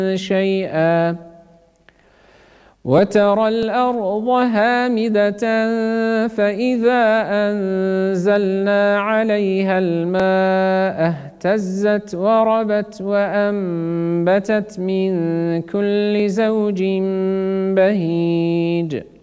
شيئا وترى الأرض هامدة فإذا أنزلنا عليها الماء اهتزت وربت وأنبتت من كل زوج بهيج